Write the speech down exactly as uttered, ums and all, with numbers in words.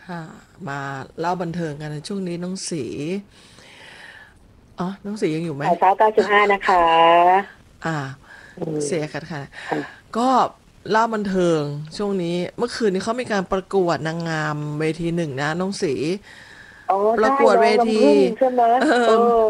ค่ะมาเล่าบันเทิงกันในช่วงนี้น้องสีอ๋อน้องสียังอยู่ไหมข่าวเช้าเก้าจุดห้านะคะอ่าอืมเสียกันค่ะค่ะก็เล่าบันเทิงช่วงนี้เมื่อคืนนี้เขามีการประกวดนางงามเวทีหนึ่งนะน้องสีอ๋อประใช่กวดเวน้องน้ำทีผึ้งใช่ไหมเอเอออ